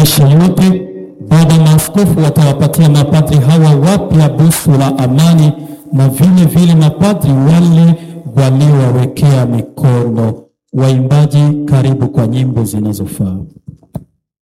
maisha yote. Baba maaskofu watawapatia mapadri hawa wapya busu la amani, na vile vile mapadri wale waliowawekea mikono. Waimbaji, karibu kwa nyimbo zinazofaa.